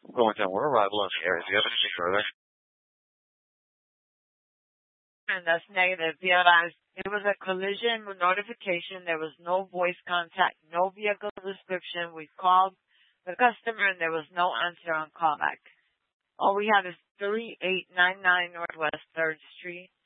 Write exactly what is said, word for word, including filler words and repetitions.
Going down, we're arrival on the area. Do you have anything further? And that's negative. Be advised, it was a collision with notification. There was no voice contact, no vehicle description. We called the customer and there was no answer on callback. All we have is three eight nine nine Northwest third Street.